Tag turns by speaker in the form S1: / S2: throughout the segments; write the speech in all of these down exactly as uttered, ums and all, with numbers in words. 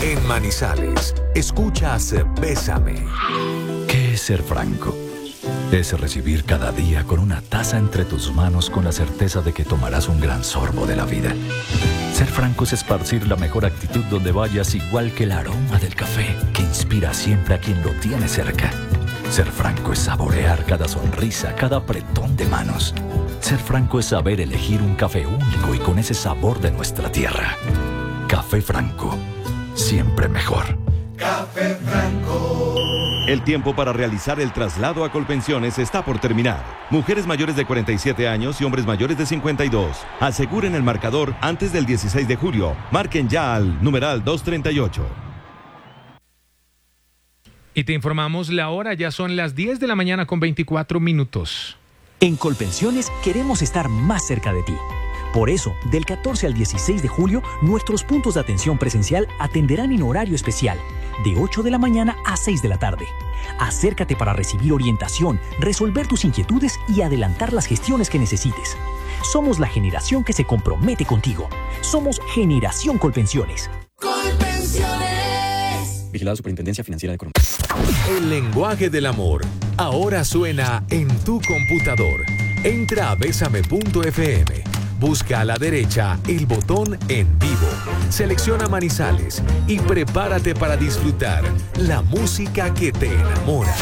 S1: En Manizales, escuchas Bésame.
S2: ¿Qué es ser franco? Es recibir cada día con una taza entre tus manos con la certeza de que tomarás un gran sorbo de la vida. Ser franco es esparcir la mejor actitud donde vayas, igual que el aroma del café que inspira siempre a quien lo tiene cerca. Ser franco es saborear cada sonrisa, cada apretón de manos. Ser franco es saber elegir un café único y con ese sabor de nuestra tierra. Café Franco, siempre mejor.
S3: Café Franco.
S4: El tiempo para realizar el traslado a Colpensiones está por terminar. Mujeres mayores de cuarenta y siete años y hombres mayores de cincuenta y dos. Aseguren el marcador antes del dieciséis de julio. Marquen ya al numeral doscientos treinta y ocho.
S5: Y te informamos la hora, ya son las diez de la mañana con veinticuatro minutos.
S6: En Colpensiones queremos estar más cerca de ti. Por eso, del catorce al dieciséis de julio, nuestros puntos de atención presencial atenderán en horario especial, de ocho de la mañana a seis de la tarde. Acércate para recibir orientación, resolver tus inquietudes y adelantar las gestiones que necesites. Somos la generación que se compromete contigo. Somos Generación Colpensiones.
S7: Colpensiones.
S8: Vigilado Superintendencia Financiera de Colombia.
S1: El lenguaje del amor ahora suena en tu computador. Entra a besame punto efe eme. Busca a la derecha el botón En Vivo. Selecciona Manizales y prepárate para disfrutar la música que te enamora.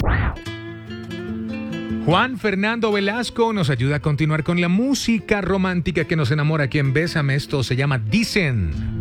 S5: Juan Fernando Velasco nos ayuda a continuar con la música romántica que nos enamora aquí en Bésame. Esto se llama Dicen.